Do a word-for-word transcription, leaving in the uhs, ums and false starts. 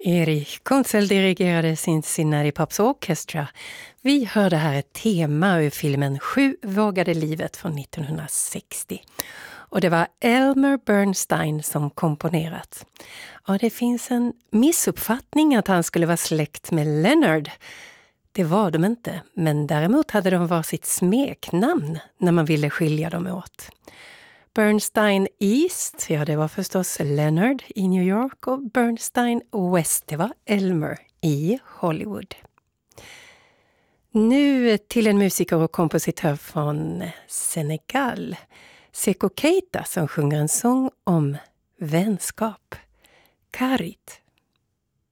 Erich Kunzel dirigerade Cincinnati Pops Orchestra. Vi hörde här ett tema ur filmen Sju vågade livet från nittonhundrasextio. Och det var Elmer Bernstein som komponerat. Och det finns en missuppfattning att han skulle vara släkt med Leonard. Det var de inte, men däremot hade de varsitt smeknamn när man ville skilja dem åt. Bernstein East, ja det var förstås Leonard i New York, och Bernstein West, det var Elmer i Hollywood. Nu till en musiker och kompositör från Senegal, Sekou Keita, som sjunger en sång om vänskap. Karit.